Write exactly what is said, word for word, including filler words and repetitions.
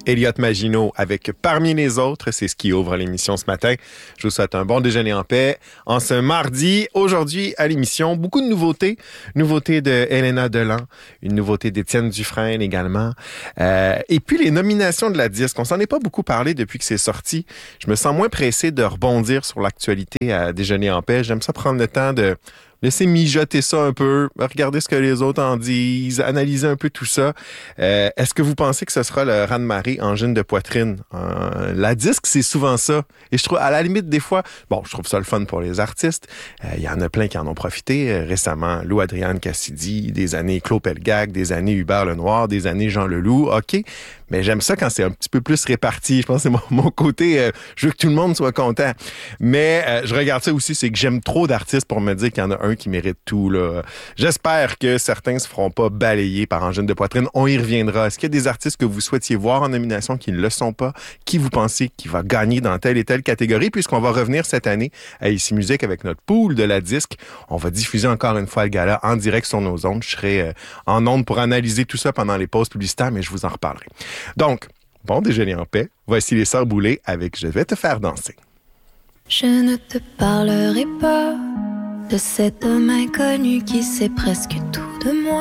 Elliott Maginot avec Parmi les autres, c'est ce qui ouvre l'émission ce matin. Je vous souhaite un bon déjeuner en paix en ce mardi. Aujourd'hui à l'émission, beaucoup de nouveautés. Nouveautés de Elena Delan, une nouveauté d'Étienne Dufresne également. Euh, et puis les nominations de la disque, on s'en est pas beaucoup parlé depuis que c'est sorti. Je me sens moins pressé de rebondir sur l'actualité à déjeuner en paix. J'aime ça prendre le temps de laissez mijoter ça un peu, regarder ce que les autres en disent, analyser un peu tout ça. Euh, est-ce que vous pensez que ce sera le raz-de-marée angine de poitrine? Euh, la disque, c'est souvent ça. Et je trouve, à la limite, des fois, bon, je trouve ça le fun pour les artistes. Il euh, y en a plein qui en ont profité. Euh, récemment, Lou Adrienne Cassidy, des années Claude Pelgag, des années Hubert Lenoir, des années Jean Leloup. OK. Mais j'aime ça quand c'est un petit peu plus réparti. Je pense que c'est mon, mon côté, euh, je veux que tout le monde soit content. Mais euh, je regarde ça aussi, c'est que j'aime trop d'artistes pour me dire qu'il y en a un qui mérite tout, là. J'espère que certains se feront pas balayer par angine de poitrine. On y reviendra. Est-ce qu'il y a des artistes que vous souhaitiez voir en nomination qui ne le sont pas? Qui vous pensez qui va gagner dans telle et telle catégorie? Puisqu'on va revenir cette année à Ici Musique avec notre pool de la disque. On va diffuser encore une fois le gala en direct sur nos ondes. Je serai euh, en ondes pour analyser tout ça pendant les pauses publicitaires, mais je vous en reparlerai. Donc, bon déjeuner en paix. Voici les Sœurs Boulay avec Je vais te faire danser. Je ne te parlerai pas de cet homme inconnu qui sait presque tout de moi.